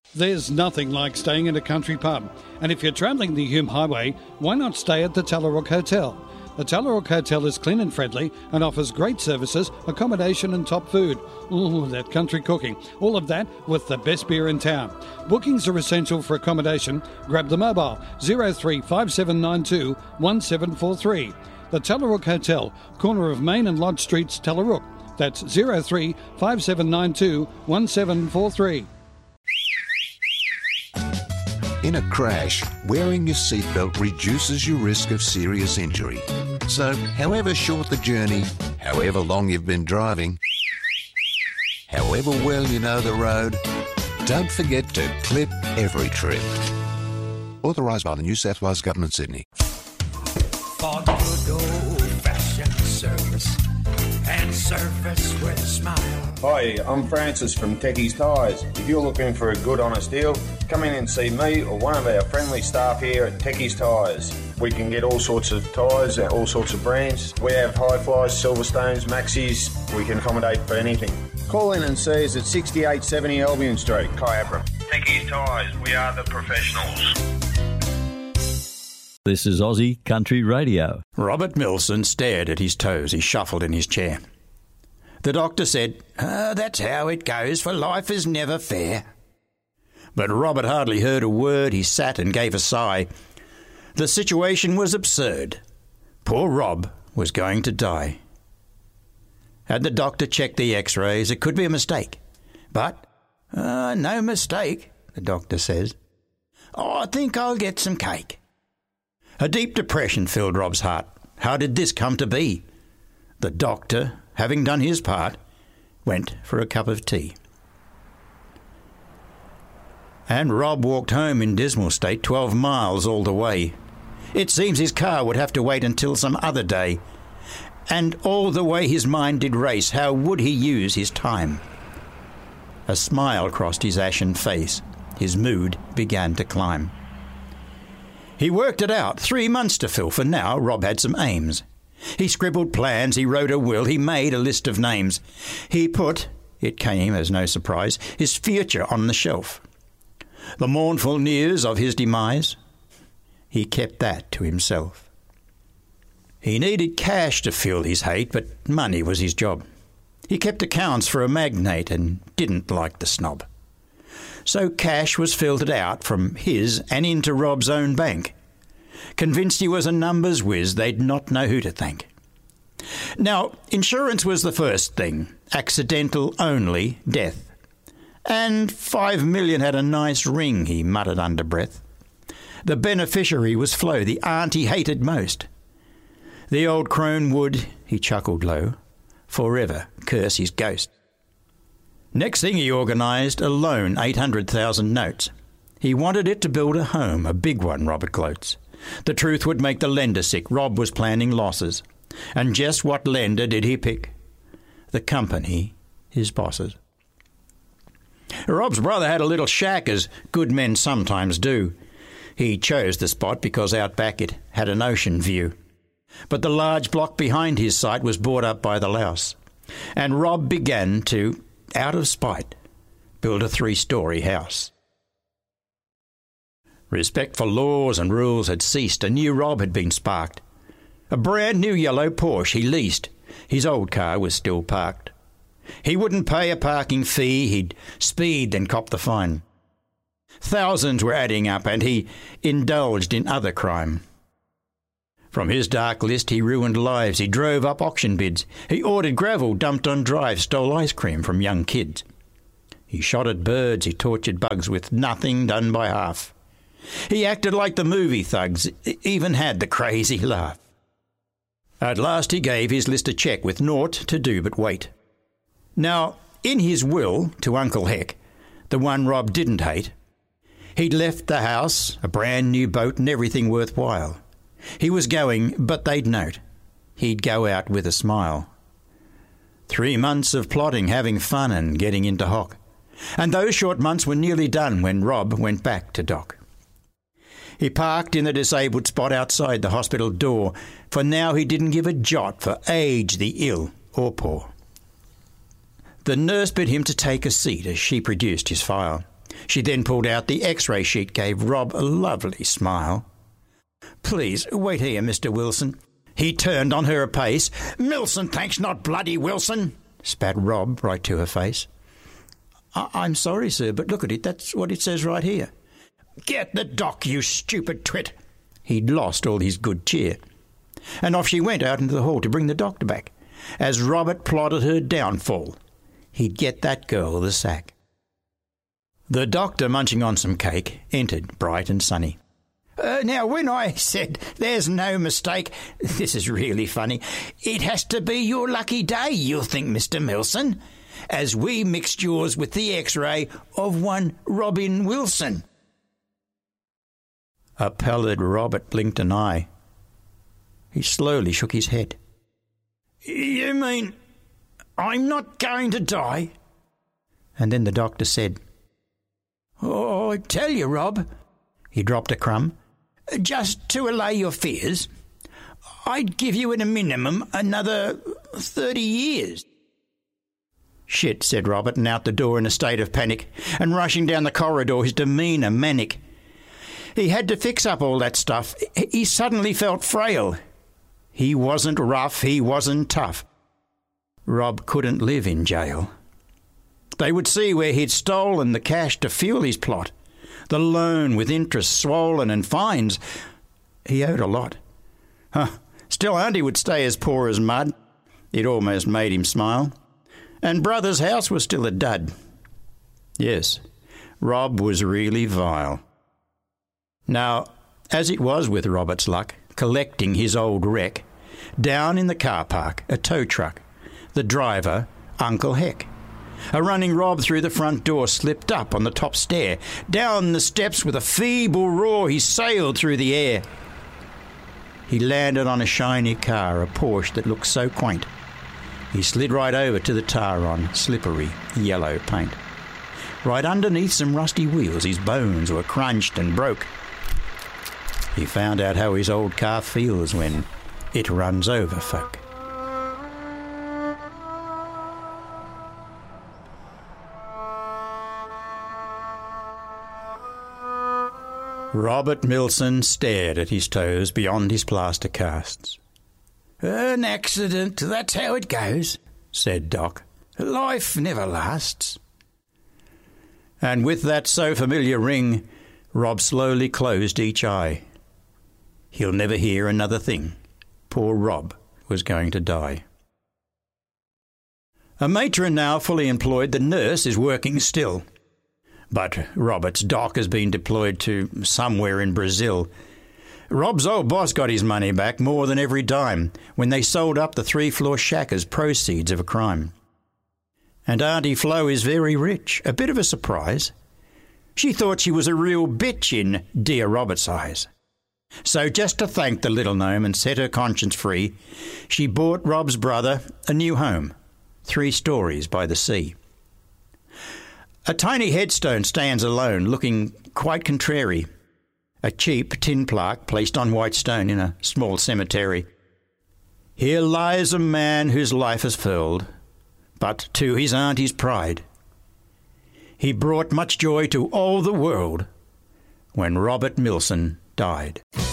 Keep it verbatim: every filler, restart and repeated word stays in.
There's nothing like staying in a country pub. And if you're travelling the Hume Highway, why not stay at the Tallarook Hotel? The Tallarook Hotel is clean and friendly and offers great services, accommodation and top food. Ooh, that country cooking. All of that with the best beer in town. Bookings are essential for accommodation. Grab the mobile zero three five seven nine two one seven four three. The Tallarook Hotel, corner of Main and Lodge Streets, Tallarook. That's zero three five seven nine two one seven four three. In a crash, wearing your seatbelt reduces your risk of serious injury. So, however short the journey, however long you've been driving, however well you know the road, don't forget to clip every trip. Authorised by the New South Wales Government, Sydney. For good old-fashioned service and service with a smile. Hi, I'm Francis from Techie's Tyres. If you're looking for a good, honest deal, come in and see me or one of our friendly staff here at Techie's Tyres. We can get all sorts of tyres and all sorts of brands. We have Hi-Flies, Silverstones, Maxis. We can accommodate for anything. Call in and see us at sixty-eight seventy Albion Street, Kyabram. Techie's Tyres, we are the professionals. This is Aussie Country Radio. Robert Milson stared at his toes. He shuffled in his chair. The doctor said, oh, that's how it goes, for life is never fair. But Robert hardly heard a word. He sat and gave a sigh. The situation was absurd. Poor Rob was going to die. Had the doctor checked the x-rays, it could be a mistake. But, uh, no mistake, the doctor says. Oh, I think I'll get some cake. A deep depression filled Rob's heart. How did this come to be? The doctor, having done his part, went for a cup of tea. And Rob walked home in dismal state, twelve miles all the way. It seems his car would have to wait until some other day. And all the way his mind did race, how would he use his time? A smile crossed his ashen face. His mood began to climb. He worked it out, three months to fill, for now Rob had some aims. He scribbled plans, he wrote a will, he made a list of names. He put, it came as no surprise, his future on the shelf. The mournful news of his demise, he kept that to himself. He needed cash to fill his hate, but money was his job. He kept accounts for a magnate and didn't like the snob. So cash was filtered out from his and into Rob's own bank. Convinced he was a numbers whiz, they'd not know who to thank. Now, insurance was the first thing, accidental only death. And five million had a nice ring, he muttered under breath. The beneficiary was Flo, the aunt he hated most. The old crone would, he chuckled low, forever curse his ghost. Next thing he organised a loan, eight hundred thousand notes. He wanted it to build a home, a big one, Robert gloats. The truth would make the lender sick. Rob was planning losses. And just what lender did he pick? The company, his bosses. Rob's brother had a little shack, as good men sometimes do. He chose the spot because out back it had an ocean view. But the large block behind his site was bought up by the louse. And Rob began to, out of spite, build a three-storey house. Respect for laws and rules had ceased. A new Rob had been sparked. A brand new yellow Porsche he leased. His old car was still parked. He wouldn't pay a parking fee. He'd speed then cop the fine. Thousands were adding up, and he indulged in other crime. From his dark list he ruined lives. He drove up auction bids. He ordered gravel dumped on drives, stole ice cream from young kids. He shot at birds, he tortured bugs, with nothing done by half. He acted like the movie thugs, even had the crazy laugh. At last he gave his list a cheque with naught to do but wait. Now, in his will to Uncle Heck, the one Rob didn't hate, he'd left the house, a brand new boat and everything worthwhile. He was going, but they'd note, he'd go out with a smile. Three months of plotting, having fun and getting into hock. And those short months were nearly done when Rob went back to Doc. He parked in the disabled spot outside the hospital door, for now he didn't give a jot for age, the ill, or poor. The nurse bid him to take a seat as she produced his file. She then pulled out the X-ray sheet, gave Rob a lovely smile. "Please, wait here, Mister Wilson." He turned on her apace. "Milson, thanks, not bloody Wilson," spat Rob right to her face. I- I'm sorry, sir, but look at it. That's what it says right here." "Get the doc, you stupid twit." He'd lost all his good cheer. And off she went out into the hall to bring the doctor back. As Robert plotted her downfall, he'd get that girl the sack. The doctor, munching on some cake, entered, bright and sunny. Uh, now, when I said there's no mistake, this is really funny, it has to be your lucky day, you'll think, Mister Milson, as we mixed yours with the X-ray of one Robin Wilson. A pallid Robert blinked an eye. He slowly shook his head. "You mean I'm not going to die?" And then the doctor said, "Oh, I tell you, Rob," he dropped a crumb, "just to allay your fears, I'd give you at a minimum another thirty years. "Shit," said Robert, and out the door in a state of panic, and rushing down the corridor, his demeanour manic. He had to fix up all that stuff. He suddenly felt frail. He wasn't rough, he wasn't tough. Rob couldn't live in jail. They would see where he'd stolen the cash to fuel his plot. The loan with interest swollen and fines. He owed a lot. Huh. Still, Auntie would stay as poor as mud. It almost made him smile. And Brother's house was still a dud. Yes, Rob was really vile. Now, as it was with Robert's luck, collecting his old wreck, down in the car park, a tow truck, the driver, Uncle Heck. A running Rob through the front door slipped up on the top stair. Down the steps with a feeble roar he sailed through the air. He landed on a shiny car, a Porsche that looked so quaint. He slid right over to the tar on slippery yellow paint. Right underneath some rusty wheels, his bones were crunched and broke. He found out how his old car feels when it runs over folk. Robert Milson stared at his toes beyond his plaster casts. "An accident, that's how it goes," said Doc. "Life never lasts." And with that so familiar ring, Rob slowly closed each eye. He'll never hear another thing. Poor Rob was going to die. A matron now fully employed, the nurse is working still. But Robert's doc has been deployed to somewhere in Brazil. Rob's old boss got his money back, more than every dime, when they sold up the three-floor shack as proceeds of a crime. And Auntie Flo is very rich, a bit of a surprise. She thought she was a real bitch in dear Robert's eyes. So just to thank the little gnome and set her conscience free, she bought Rob's brother a new home, three stories by the sea. A tiny headstone stands alone, looking quite contrary. A cheap tin plaque placed on white stone in a small cemetery. Here lies a man whose life is filled, but to his auntie's pride. He brought much joy to all the world when Robert Milson died.